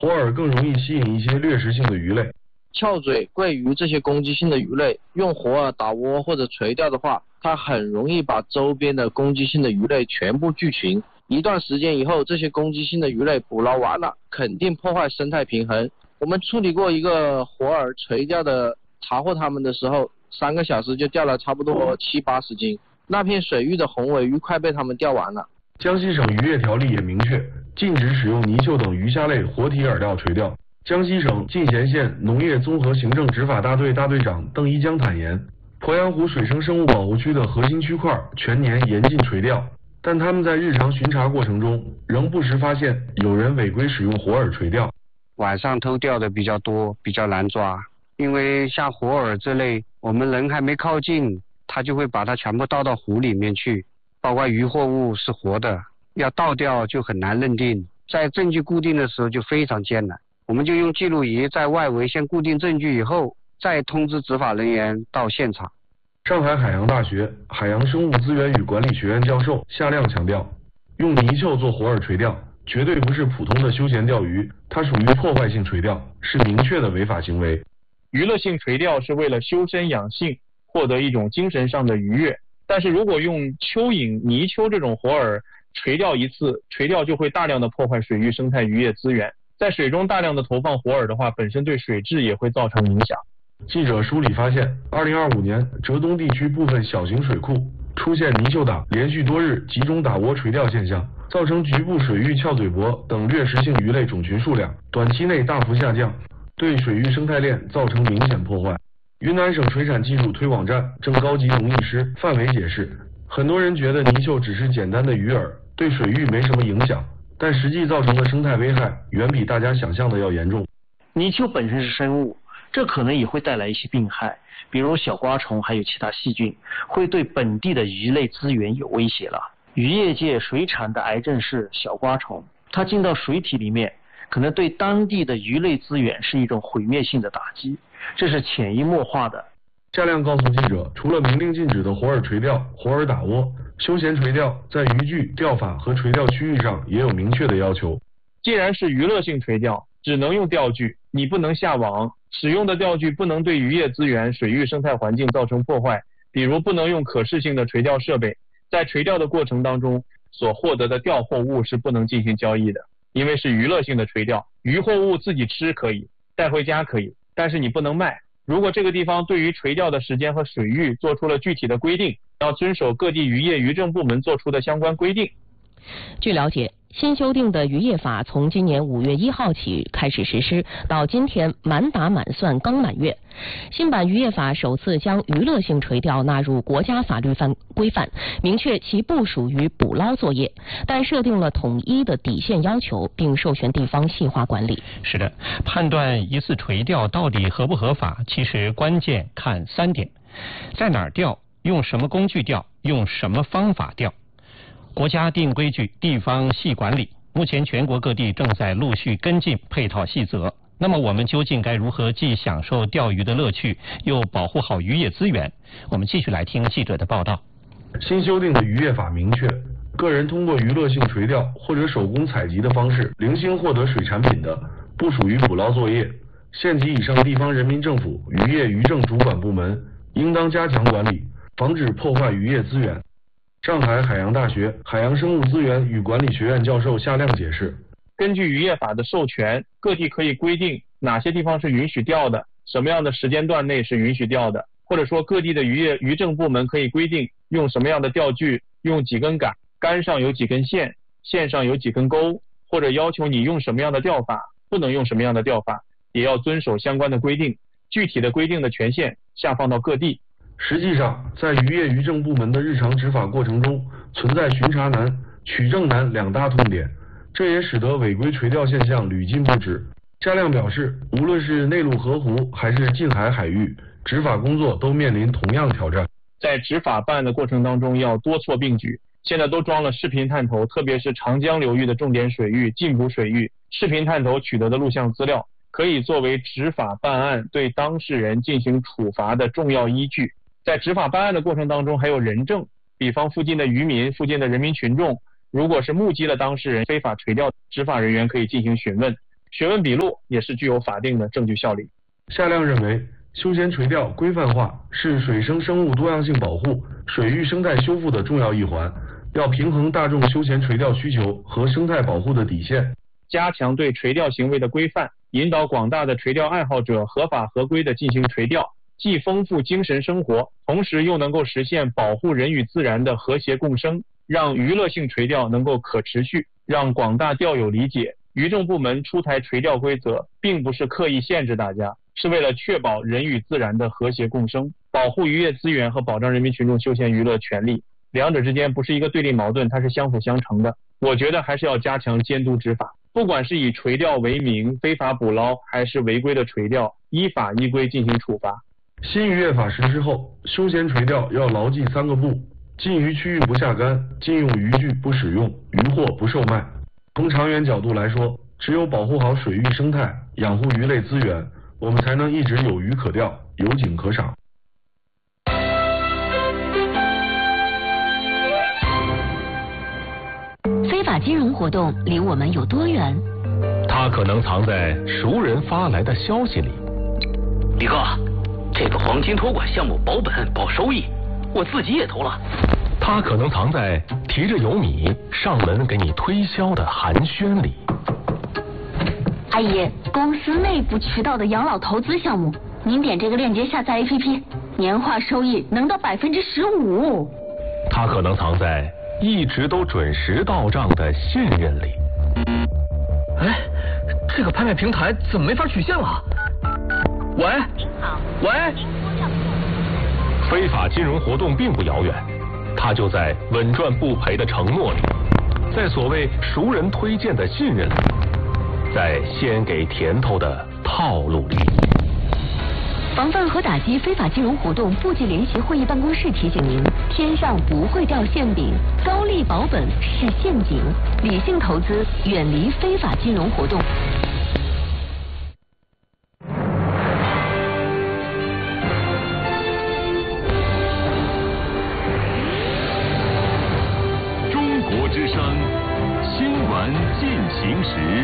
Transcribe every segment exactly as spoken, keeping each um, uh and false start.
活饵更容易吸引一些掠食性的鱼类。 翘嘴、桂鱼这些攻击性的鱼类，用活饵打窝或者垂钓的话，它很容易把周边的攻击性的鱼类全部聚群。一段时间以后，这些攻击性的鱼类捕捞完了，肯定破坏生态平衡。我们处理过一个活饵垂钓的，查获它们的时候，三个小时就钓了差不多七八十斤。那片水域的红尾鱼快被他们钓完了。 江西省渔业条例也明确，禁止使用泥鳅等鱼虾类活体饵料垂钓。江西省进贤县农业综合行政执法大队大队长邓一江坦言，鄱阳湖水生生物保护区的核心区块全年严禁垂钓，但他们在日常巡查过程中，仍不时发现有人违规使用活饵垂钓。 晚上偷钓的比较多，比较难抓，因为像活饵这类，我们人还没靠近，他就会把它全部倒到湖里面去，包括渔获物是活的，要倒钓就很难认定，在证据固定的时候就非常艰难。我们就用记录仪在外围先固定证据以后，再通知执法人员到现场。 上海海洋大学海洋生物资源与管理学院教授夏亮强调，用泥鳅做活饵垂钓绝对不是普通的休闲钓鱼，它属于破坏性垂钓，是明确的违法行为。 娱乐性垂钓是为了修身养性，获得一种精神上的愉悦，但是如果用蚯蚓、泥鳅这种活饵垂钓一次，垂钓就会大量的破坏水域生态渔业资源。在水中大量的投放活饵的话，本身对水质也会造成影响。 记者梳理发现，二零二五年浙东地区部分小型水库出现泥鳅党连续多日集中打窝垂钓现象，造成局部水域翘嘴铂等掠食性鱼类种群数量短期内大幅下降，对水域生态链造成明显破坏。云南省水产技术推广站正高级农艺师范伟解释，很多人觉得泥鳅只是简单的鱼饵，对水域没什么影响，但实际造成的生态危害远比大家想象的要严重。 泥鳅本身是生物，这可能也会带来一些病害，比如小瓜虫还有其他细菌，会对本地的鱼类资源有威胁了。渔业界水产的癌症是小瓜虫，它进到水体里面，可能对当地的鱼类资源是一种毁灭性的打击，这是潜移默化的。 夏亮告诉记者，除了明令禁止的活饵垂钓、活饵打窝，休闲垂钓在渔具、钓法和垂钓区域上也有明确的要求。 既然是娱乐性垂钓，只能用钓具，你不能下网，使用的钓具不能对渔业资源、水域生态环境造成破坏，比如不能用可视性的垂钓设备。在垂钓的过程当中，所获得的钓获物是不能进行交易的，因为是娱乐性的垂钓，渔获物自己吃可以，带回家可以，但是你不能卖。如果这个地方对于垂钓的时间和水域做出了具体的规定，要遵守各地渔业渔政部门做出的相关规定。 据了解，新修订的渔业法从今年五月一号起开始实施，到今天满打满算刚满月。新版渔业法首次将娱乐性垂钓纳入国家法律范规范，明确其不属于捕捞作业，但设定了统一的底线要求，并授权地方细化管理。 是的，判断一次垂钓到底合不合法，其实关键看三点：在哪儿钓，用什么工具钓，用什么方法钓。国家定规矩，地方细管理。目前全国各地正在陆续跟进配套细则。那么我们究竟该如何既享受钓鱼的乐趣，又保护好渔业资源？我们继续来听记者的报道。 新修订的渔业法明确，个人通过娱乐性垂钓或者手工采集的方式零星获得水产品的，不属于捕捞作业。县级以上地方人民政府渔业渔政主管部门应当加强管理，防止破坏渔业资源。上海海洋大学海洋生物资源与管理学院教授夏亮解释， 根据渔业法的授权，各地可以规定哪些地方是允许钓的，什么样的时间段内是允许钓的，或者说各地的渔业渔政部门可以规定用什么样的钓具，用几根杆，杆上有几根线，线上有几根钩，或者要求你用什么样的钓法，不能用什么样的钓法，也要遵守相关的规定。具体的规定的权限下放到各地。 实际上，在渔业渔政部门的日常执法过程中，存在巡查难、取证难两大痛点，这也使得违规垂钓现象屡禁不止。夏亮表示，无论是内陆河湖还是近海海域，执法工作都面临同样挑战。 在执法办案的过程当中，要多措并举。现在都装了视频探头，特别是长江流域的重点水域、禁捕水域，视频探头取得的录像资料，可以作为执法办案对当事人进行处罚的重要依据。在执法办案的过程当中，还有人证，比方附近的渔民、附近的人民群众，如果是目击了当事人非法垂钓，执法人员可以进行询问。 学问笔录也是具有法定的证据效力。 夏亮认为，休闲垂钓规范化是水生生物多样性保护、水域生态修复的重要一环，要平衡大众休闲垂钓需求和生态保护的底线， 加强对垂钓行为的规范，引导广大的垂钓爱好者合法合规地进行垂钓，既丰富精神生活，同时又能够实现保护人与自然的和谐共生，让娱乐性垂钓能够可持续，让广大钓友理解，渔政部门出台垂钓规则，并不是刻意限制大家，是为了确保人与自然的和谐共生，保护渔业资源和保障人民群众休闲娱乐权利，两者之间不是一个对立矛盾，它是相辅相成的。我觉得还是要加强监督执法，不管是以垂钓为名非法捕捞，还是违规的垂钓，依法依规进行处罚。 新渔业法实施后，休闲垂钓要牢记三个不：禁渔区域不下竿，禁用渔具不使用，渔获不售卖。从长远角度来说，只有保护好水域生态，养护鱼类资源，我们才能一直有鱼可钓，有景可赏。 非法金融活动离我们有多远？ 它可能藏在熟人发来的消息里。 李哥，这个黄金托管项目保本保收益，我自己也投了。 它可能藏在提着油米上门给你推销的寒暄里。 阿姨，公司内部渠道的养老投资项目，您点这个链接下载 A P P， 年化收益能到百分之十五。 它可能藏在一直都准时到账的信任里。 哎，这个拍卖平台怎么没法取现了？喂， 您好， 喂， 非法金融活动并不遥远，它就在稳赚不赔的承诺里，在所谓熟人推荐的信任里，在先给甜头的套路里。 防范和打击非法金融活动部级联席会议办公室提醒您：天上不会掉馅饼，高利保本是陷阱，理性投资，远离非法金融活动。 中国之声新闻进行时。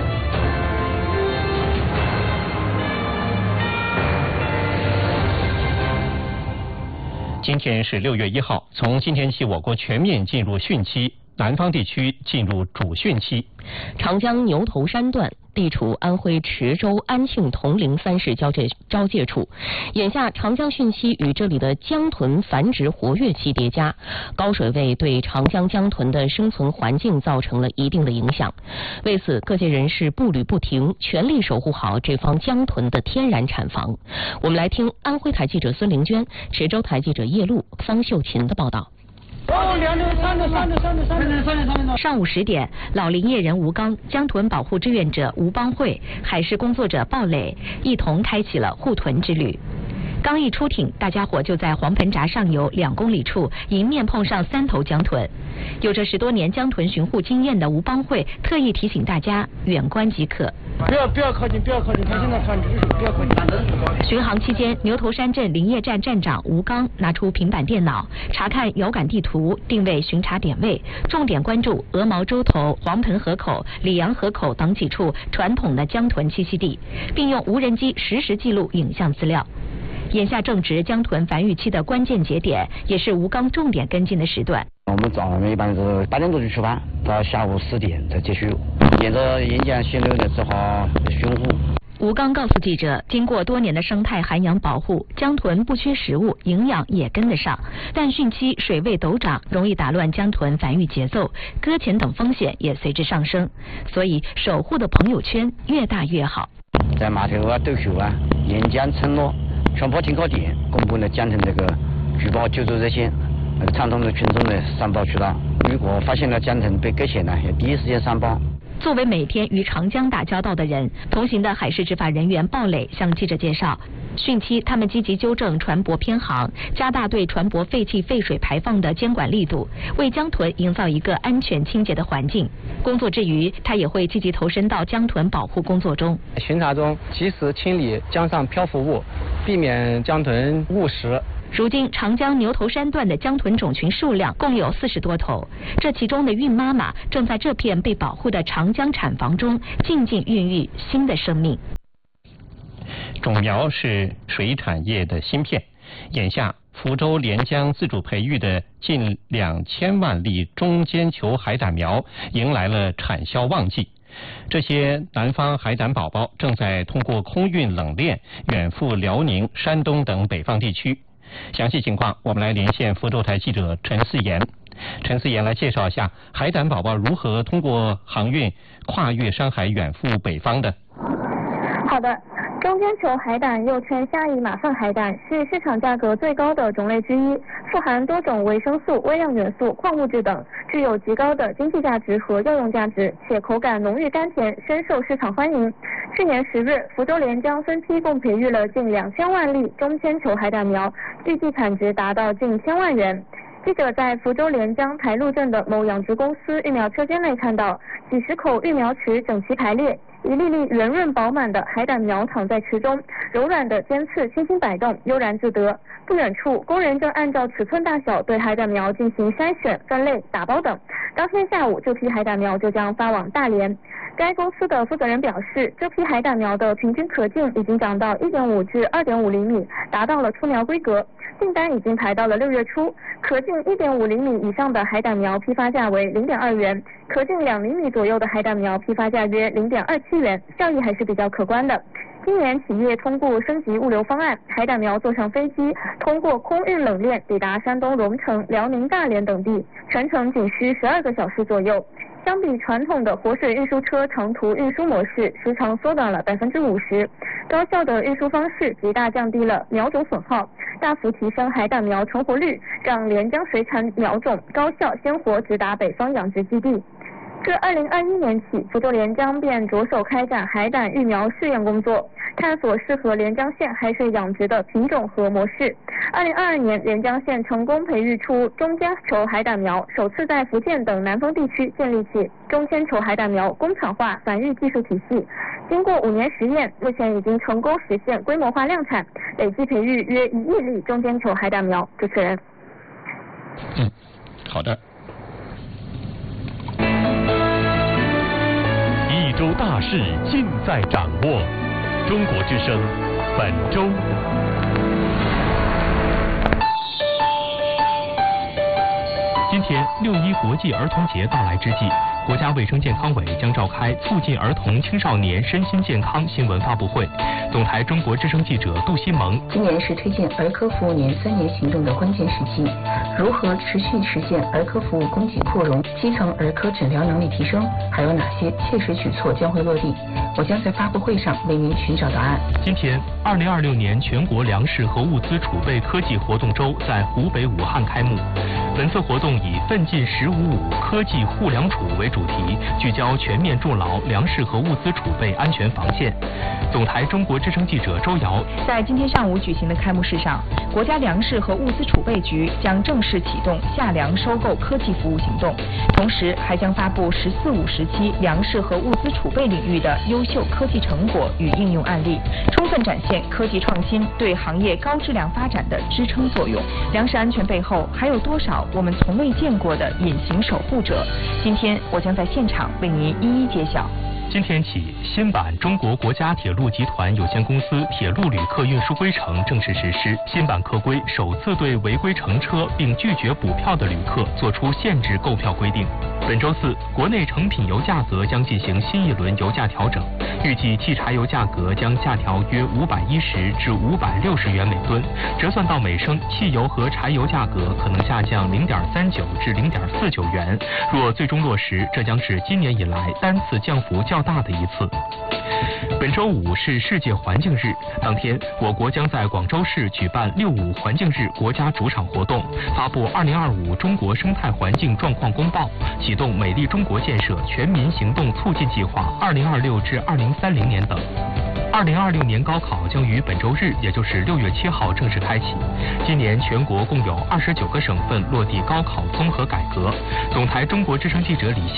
今天是六月一号，从今天起，我国全面进入汛期，南方地区进入主汛期。 长江牛头山段地处安徽池州、安庆、铜陵三市交界交界处，眼下长江汛期与这里的江豚繁殖活跃期叠加，高水位对长江江豚的生存环境造成了一定的影响。为此，各界人士步履不停，全力守护好这方江豚的天然产房。我们来听安徽台记者孙玲娟、池州台记者叶璐、方秀琴的报道。 上午十点，老林业人吴刚、江豚保护志愿者吴邦慧、海事工作者鲍磊一同开启了护豚之旅。刚一出艇，大家伙就在黄盆闸上游两公里处迎面碰上三头江豚。有着十多年江豚巡护经验的吴邦慧特意提醒大家远观即可。 不要不要靠近，不要靠近，他现在看只是不要靠近。 巡航期间，牛头山镇林业站站长吴刚拿出平板电脑，查看遥感地图，定位巡查点位，重点关注鹅毛洲头、黄盆河口、里阳河口等几处传统的江豚栖息地，并用无人机实时记录影像资料。眼下正值江豚繁育期的关键节点，也是吴刚重点跟进的时段。 我们早上一般是八点多就出发，到下午四点才结束，沿着沿江溪流的只好巡护。 吴刚告诉记者，经过多年的生态涵养保护，江豚不缺食物，营养也跟得上，但汛期水位陡涨，容易打乱江豚繁育节奏，搁浅等风险也随之上升，所以守护的朋友圈越大越好。 在码头啊、渡口啊、沿江村落、全坡停靠点公布了江豚这个举报救助热线，畅通了群众的上报渠道。如果发现了江豚被搁浅呢，要第一时间上报。 作为每天与长江打交道的人，同行的海事执法人员鲍磊向记者介绍，汛期他们积极纠正船舶偏航，加大对船舶废气废水排放的监管力度，为江豚营造一个安全清洁的环境。工作之余，他也会积极投身到江豚保护工作中。 巡查中及时清理江上漂浮物，避免江豚误食， 如今长江牛头山段的江豚种群数量共有四十多头，这其中的孕妈妈正在这片被保护的长江产房中静静孕育新的生命。 种苗是水产业的芯片，眼下福州连江自主培育的近两千万粒中间球海胆苗迎来了产销旺季。这些南方海胆宝宝正在通过空运冷链远赴辽宁、山东等北方地区。详细情况，我们来连线福州台记者陈思妍。陈思妍来介绍一下海胆宝宝如何通过航运跨越山海远赴北方的。 好的。中间球海胆又称虾夷马粪海胆，是市场价格最高的种类之一，富含多种维生素、微量元素、矿物质等，具有极高的经济价值和药用价值，且口感浓郁甘甜，深受市场欢迎。去年十月，福州连江分批共培育了近两千万粒中间球海胆苗，预计产值达到近千万元。记者在福州连江台路镇的某养殖公司育苗车间内看到，几十口育苗池整齐排列，一粒粒圆润饱满的海胆苗躺在池中，柔软的尖刺轻轻摆动，悠然自得。不远处，工人正按照尺寸大小对海胆苗进行筛选、分类、打包等。当天下午，这批海胆苗就将发往大连。该公司的负责人表示，这批海胆苗的平均壳径已经长到 一点五至二点五厘米，达到了出苗规格。订单已经排到了六月初，壳径 一点五厘米以上的海胆苗批发价为零点二元，壳径两厘米左右的海胆苗批发价约零点二七元，效益还是比较可观的。今年企业通过升级物流方案，海胆苗坐上飞机，通过空运冷链抵达山东荣成、辽宁大连等地，全程仅需十二个小时左右。相比传统的活水运输车长途运输模式，时长缩短了百分之五十。高效的运输方式极大降低了苗种损耗，大幅提升海胆苗成活率，让连江水产苗种高效鲜活直达北方养殖基地。自二零二一年起，福州连江便着手开展海胆育苗试验工作，探索适合连江县海水养殖的品种和模式。二零二二年，连江县成功培育出中间球海胆苗，首次在福建等南方地区建立起中间球海胆苗工厂化繁育技术体系。经过五年实验，目前已经成功实现规模化量产，累计培育约一亿粒中间球海胆苗。主持人。 嗯，好的。 一周大事尽在掌握，中国之声本周。今天六一国际儿童节到来之际，国家卫生健康委将召开促进儿童青少年身心健康新闻发布会。总台中国之声记者杜新萌。 今年是推进儿科服务年三年行动的关键时期，如何持续实现儿科服务供给扩容，基层儿科诊疗能力提升，还有哪些切实举措将会落地？我将在发布会上为您寻找答案。 今天，二零二六年全国粮食和物资储备科技活动周在湖北武汉开幕。本次活动以“奋进十五五”科技护粮储为主题，聚焦全面筑牢粮食和物资储备安全防线。总台中国之声记者周瑶在今天上午举行的开幕式上，国家粮食和物资储备局将正式启动夏粮收购科技服务行动，同时还将发布“十四五”时期粮食和物资储备领域的优秀科技成果与应用案例，充分展现科技创新对行业高质量发展的支撑作用。粮食安全背后还有多少我们从未见过的隐形守护者？今天我将在现场为您一一揭晓。 今天起，新版中国国家铁路集团有限公司铁路旅客运输规程正式实施。新版客规首次对违规乘车并拒绝补票的旅客作出限制购票规定。本周四，国内成品油价格将进行新一轮油价调整，预计汽柴油价格将下调约五百一十至五百六十元每吨，折算到每升，汽油和柴油价格可能下降零点三九至零点四九元。若最终落实，这将是今年以来单次降幅较大的一次。本周五是世界环境日，当天我国将在广州市举办六五环境日国家主场活动，发布二零二五中国生态环境状况公报，启动美丽中国建设全民行动促进计划二零二六至二零三零年等。二零二六年高考将于本周日，也就是六月七号正式开启。今年全国共有二十九个省份落地高考综合改革。总台中国之声记者李欣。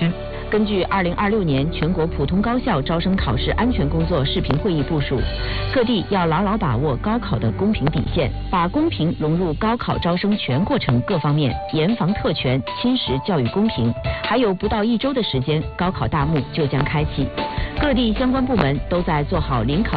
根据二零二六年全国普通高校招生考试安全工作视频会议部署，各地要牢牢把握高考的公平底线，把公平融入高考招生全过程各方面，严防特权侵蚀教育公平。还有不到一周的时间，高考大幕就将开启，各地相关部门都在做好临考